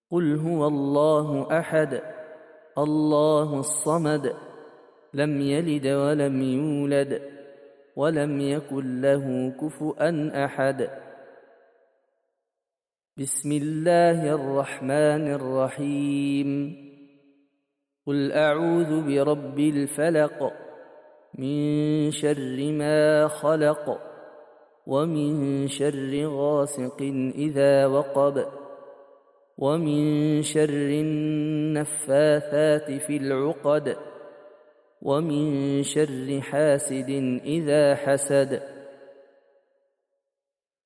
قل هو الله أحد الله الصمد لم يلد ولم يولد ولم يكن له كفؤا أحد. بسم الله الرحمن الرحيم. قل أعوذ برب الفلق من شر ما خلق ومن شر غاسق إذا وقب ومن شر النفاثات في العقد ومن شر حاسد إذا حسد.